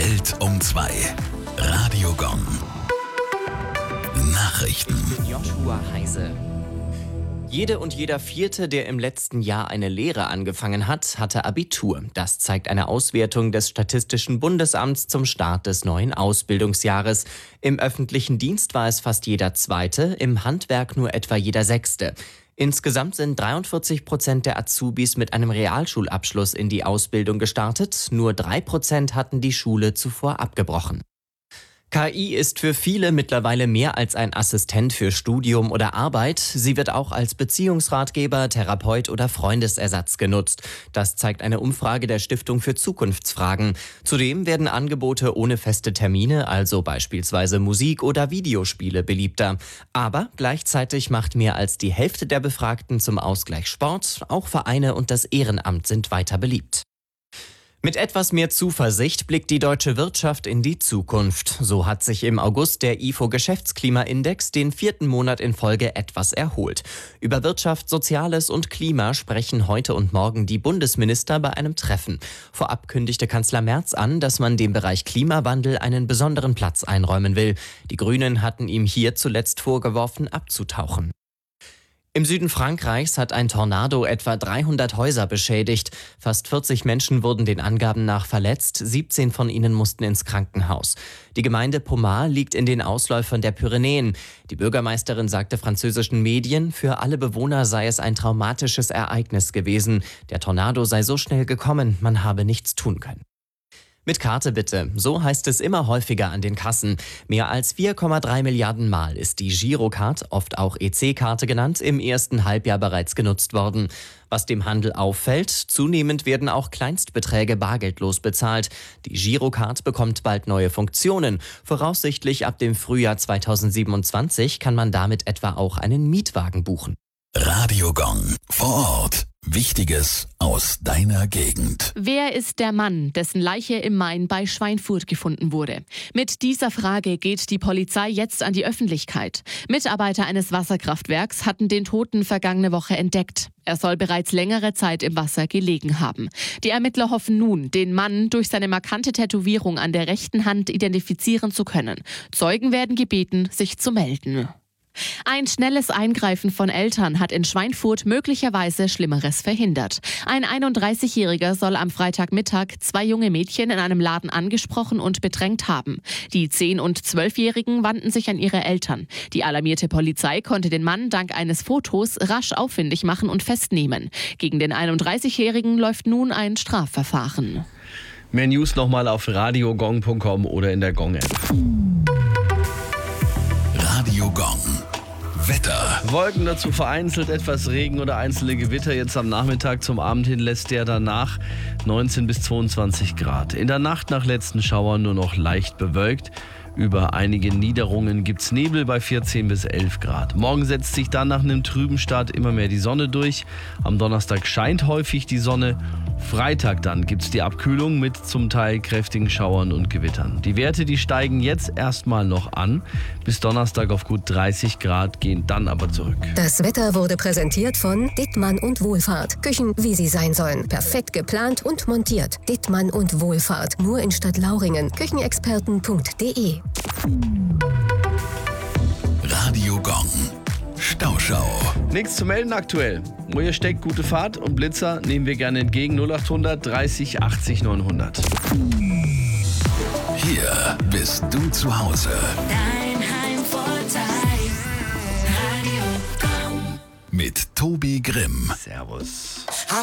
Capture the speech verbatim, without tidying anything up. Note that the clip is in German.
Welt um zwei. Radio Gong. Nachrichten. Joshua Heise. Jede und jeder Vierte, der im letzten Jahr eine Lehre angefangen hat, hatte Abitur. Das zeigt eine Auswertung des Statistischen Bundesamts zum Start des neuen Ausbildungsjahres. Im öffentlichen Dienst war es fast jeder Zweite, im Handwerk nur etwa jeder Sechste. Insgesamt sind dreiundvierzig Prozent der Azubis mit einem Realschulabschluss in die Ausbildung gestartet. Nur drei Prozent hatten die Schule zuvor abgebrochen. K I ist für viele mittlerweile mehr als ein Assistent für Studium oder Arbeit. Sie wird auch als Beziehungsratgeber, Therapeut oder Freundesersatz genutzt. Das zeigt eine Umfrage der Stiftung für Zukunftsfragen. Zudem werden Angebote ohne feste Termine, also beispielsweise Musik oder Videospiele, beliebter. Aber gleichzeitig macht mehr als die Hälfte der Befragten zum Ausgleich Sport. Auch Vereine und das Ehrenamt sind weiter beliebt. Mit etwas mehr Zuversicht blickt die deutsche Wirtschaft in die Zukunft. So hat sich im August der I F O-Geschäftsklimaindex den vierten Monat in Folge etwas erholt. Über Wirtschaft, Soziales und Klima sprechen heute und morgen die Bundesminister bei einem Treffen. Vorab kündigte Kanzler Merz an, dass man dem Bereich Klimawandel einen besonderen Platz einräumen will. Die Grünen hatten ihm hier zuletzt vorgeworfen, abzutauchen. Im Süden Frankreichs hat ein Tornado etwa dreihundert Häuser beschädigt. Fast vierzig Menschen wurden den Angaben nach verletzt, siebzehn von ihnen mussten ins Krankenhaus. Die Gemeinde Pomar liegt in den Ausläufern der Pyrenäen. Die Bürgermeisterin sagte französischen Medien, für alle Bewohner sei es ein traumatisches Ereignis gewesen. Der Tornado sei so schnell gekommen, man habe nichts tun können. Mit Karte bitte, so heißt es immer häufiger an den Kassen. Mehr als vier Komma drei Milliarden Mal ist die Girocard, oft auch E C-Karte genannt, im ersten Halbjahr bereits genutzt worden. Was dem Handel auffällt, zunehmend werden auch Kleinstbeträge bargeldlos bezahlt. Die Girocard bekommt bald neue Funktionen. Voraussichtlich ab dem Frühjahr zweitausendsiebenundzwanzig kann man damit etwa auch einen Mietwagen buchen. Radio Gong. Vor Ort. Wichtiges aus deiner Gegend. Wer ist der Mann, dessen Leiche im Main bei Schweinfurt gefunden wurde? Mit dieser Frage geht die Polizei jetzt an die Öffentlichkeit. Mitarbeiter eines Wasserkraftwerks hatten den Toten vergangene Woche entdeckt. Er soll bereits längere Zeit im Wasser gelegen haben. Die Ermittler hoffen nun, den Mann durch seine markante Tätowierung an der rechten Hand identifizieren zu können. Zeugen werden gebeten, sich zu melden. Ein schnelles Eingreifen von Eltern hat in Schweinfurt möglicherweise Schlimmeres verhindert. Ein einunddreißigjähriger soll am Freitagmittag zwei junge Mädchen in einem Laden angesprochen und bedrängt haben. Die zehn- und zwölfjährigen wandten sich an ihre Eltern. Die alarmierte Polizei konnte den Mann dank eines Fotos rasch auffindig machen und festnehmen. Gegen den einunddreißigjährigen läuft nun ein Strafverfahren. Mehr News nochmal auf radiogong punkt com oder in der Gong-App. Radio Gong. Wetter. Wolken, dazu vereinzelt etwas Regen oder einzelne Gewitter. Jetzt am Nachmittag zum Abend hin lässt der danach neunzehn bis zweiundzwanzig Grad. In der Nacht nach letzten Schauern nur noch leicht bewölkt. Über einige Niederungen gibt's Nebel bei vierzehn bis elf Grad. Morgen setzt sich dann nach einem trüben Start immer mehr die Sonne durch. Am Donnerstag scheint häufig die Sonne. Freitag dann gibt's die Abkühlung mit zum Teil kräftigen Schauern und Gewittern. Die Werte, die steigen jetzt erstmal noch an. Bis Donnerstag auf gut dreißig Grad, gehen dann aber zurück. Das Wetter wurde präsentiert von Dittmann und Wohlfahrt. Küchen, wie sie sein sollen. Perfekt geplant und montiert. Dittmann und Wohlfahrt. Nur in Stadtlauringen. Küchenexperten punkt de. Radio Gong. Stauschau. Nichts zu melden aktuell. Wo ihr steckt, gute Fahrt und Blitzer nehmen wir gerne entgegen. null achthundert dreißig achtzig neunhundert. Hier bist du zu Hause. Dein Heimvorteil. Radio Gong. Mit Tobi Grimm. Servus.